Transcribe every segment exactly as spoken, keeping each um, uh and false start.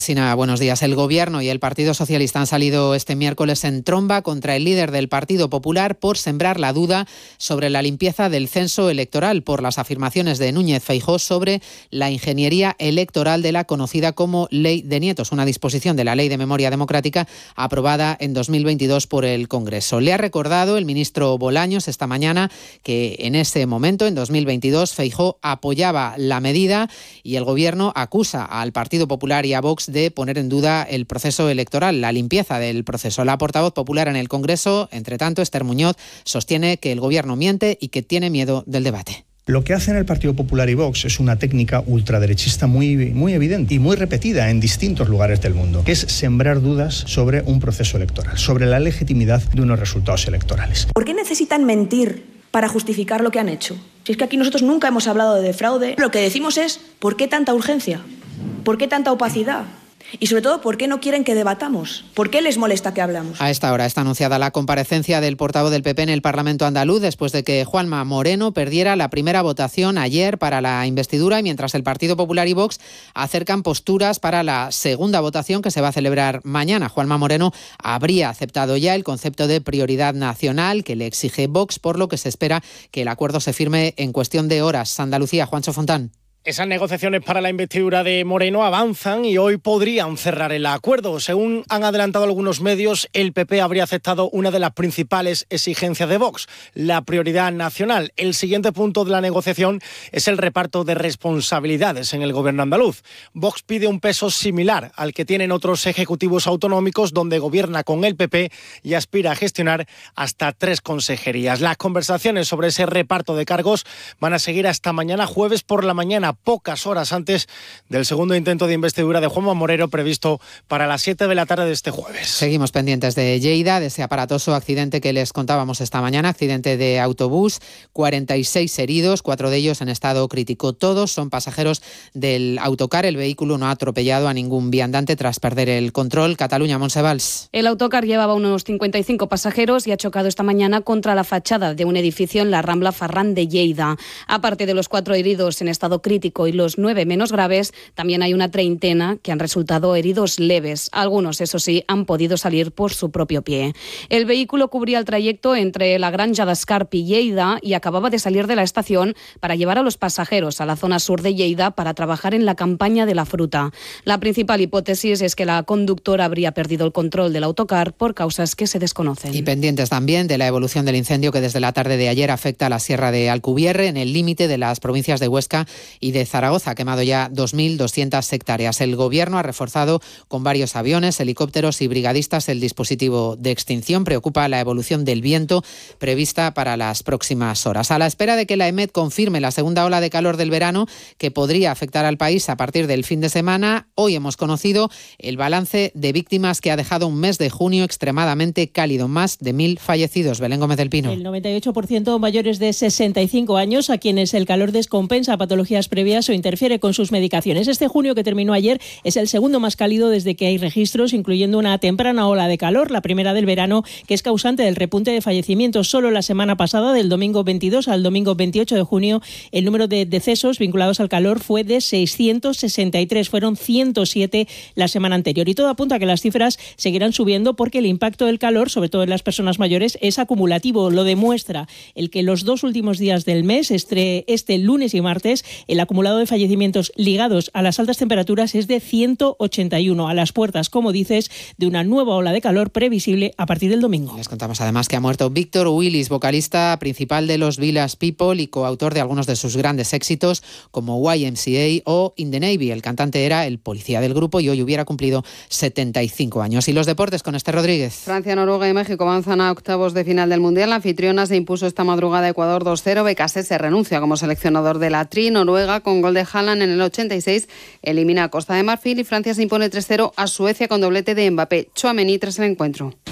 Sina, buenos días. El Gobierno y el Partido Socialista han salido este miércoles en tromba contra el líder del Partido Popular por sembrar la duda sobre la limpieza del censo electoral por las afirmaciones de Núñez Feijóo sobre la ingeniería electoral de la conocida como Ley de Nietos, una disposición de la Ley de Memoria Democrática aprobada en dos mil veintidós por el Congreso. Le ha recordado el ministro Bolaños esta mañana que en ese momento, en dos mil veintidós, Feijóo apoyaba la medida y el Gobierno acusa al Partido Popular y a Vox de poner en duda el proceso electoral, la limpieza del proceso. La portavoz popular en el Congreso, entre tanto, Esther Muñoz, sostiene que el Gobierno miente y que tiene miedo del debate. Lo que hacen el Partido Popular y Vox es una técnica ultraderechista muy, muy evidente y muy repetida en distintos lugares del mundo, que es sembrar dudas sobre un proceso electoral, sobre la legitimidad de unos resultados electorales. ¿Por qué necesitan mentir para justificar lo que han hecho? Si es que aquí nosotros nunca hemos hablado de fraude, lo que decimos es ¿por qué tanta urgencia? ¿Por qué tanta opacidad? Y sobre todo, ¿por qué no quieren que debatamos? ¿Por qué les molesta que hablamos? A esta hora está anunciada la comparecencia del portavoz del P P en el Parlamento andaluz después de que Juanma Moreno perdiera la primera votación ayer para la investidura y mientras el Partido Popular y Vox acercan posturas para la segunda votación que se va a celebrar mañana. Juanma Moreno habría aceptado ya el concepto de prioridad nacional que le exige Vox, por lo que se espera que el acuerdo se firme en cuestión de horas. Andalucía, Juancho Fontán. Esas negociaciones para la investidura de Moreno avanzan y hoy podrían cerrar el acuerdo. Según han adelantado algunos medios, el P P habría aceptado una de las principales exigencias de Vox, la prioridad nacional. El siguiente punto de la negociación es el reparto de responsabilidades en el gobierno andaluz. Vox pide un peso similar al que tienen otros ejecutivos autonómicos donde gobierna con el P P y aspira a gestionar hasta tres consejerías. Las conversaciones sobre ese reparto de cargos van a seguir hasta mañana jueves por la mañana, pocas horas antes del segundo intento de investidura de Juanma Moreno previsto para las siete de la tarde de este jueves. Seguimos pendientes de Lleida, de ese aparatoso accidente que les contábamos esta mañana, accidente de autobús, cuarenta y seis heridos, cuatro de ellos en estado crítico. Todos son pasajeros del autocar. El vehículo no ha atropellado a ningún viandante tras perder el control. Cataluña, Montse Valls. El autocar llevaba unos cincuenta y cinco pasajeros y ha chocado esta mañana contra la fachada de un edificio en la Rambla Farrán de Lleida. Aparte de los cuatro heridos en estado crítico y los nueve menos graves, también hay una treintena que han resultado heridos leves. Algunos, eso sí, han podido salir por su propio pie. El vehículo cubría el trayecto entre la Granja d'Escarp y Lleida y acababa de salir de la estación para llevar a los pasajeros a la zona sur de Lleida para trabajar en la campaña de la fruta. La principal hipótesis es que la conductora habría perdido el control del autocar por causas que se desconocen. Y pendientes también de la evolución del incendio que desde la tarde de ayer afecta a la Sierra de Alcubierre, en el límite de las provincias de Huesca y de Zaragoza, ha quemado ya dos mil doscientas hectáreas. El Gobierno ha reforzado con varios aviones, helicópteros y brigadistas el dispositivo de extinción. Preocupa la evolución del viento prevista para las próximas horas. A la espera de que la EMET confirme la segunda ola de calor del verano que podría afectar al país a partir del fin de semana, hoy hemos conocido el balance de víctimas que ha dejado un mes de junio extremadamente cálido. Más de mil fallecidos. Belén Gómez del Pino. El noventa y ocho por ciento mayores de sesenta y cinco años a quienes el calor descompensa patologías previas o interfiere con sus medicaciones. Este junio que terminó ayer es el segundo más cálido desde que hay registros, incluyendo una temprana ola de calor, la primera del verano, que es causante del repunte de fallecimientos. Solo la semana pasada, del domingo veintidós al domingo veintiocho de junio, el número de decesos vinculados al calor fue de seiscientos sesenta y tres, fueron ciento siete la semana anterior. Y todo apunta a que las cifras seguirán subiendo porque el impacto del calor, sobre todo en las personas mayores, es acumulativo. Lo demuestra el que los dos últimos días del mes, este, este lunes y martes, el acumulado de fallecimientos ligados a las altas temperaturas es de ciento ochenta y uno, a las puertas, como dices, de una nueva ola de calor previsible a partir del domingo. Les contamos además que ha muerto Víctor Willis, vocalista principal de los Village People y coautor de algunos de sus grandes éxitos como Y M C A o In the Navy. El cantante era el policía del grupo y hoy hubiera cumplido setenta y cinco años. Y los deportes con Esther Rodríguez. Francia, Noruega y México avanzan a octavos de final del Mundial. La anfitriona se impuso esta madrugada a Ecuador dos cero. Becasé renuncia como seleccionador de la Tri. Noruega, con gol de Haaland en el ochenta y seis, elimina a Costa de Marfil y Francia se impone tres cero a Suecia con doblete de Mbappé. Tchouaméni tras el encuentro.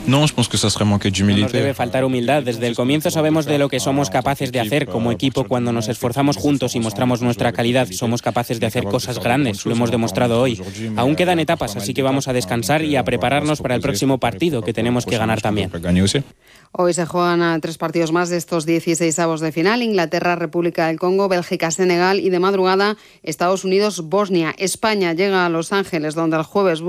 No, nos debe faltar humildad. Desde el comienzo sabemos de lo que somos capaces de hacer como equipo cuando nos esforzamos juntos y mostramos nuestra calidad. Somos capaces de hacer cosas grandes, lo hemos demostrado hoy. Aún quedan etapas, así que vamos a descansar y a prepararnos para el próximo partido, que tenemos que ganar también. Hoy se juegan a tres partidos más de estos dieciseisavos de final: Inglaterra, República del Congo, Bélgica, Senegal y de madrugada Estados Unidos, Bosnia. España llega a Los Ángeles, donde el jueves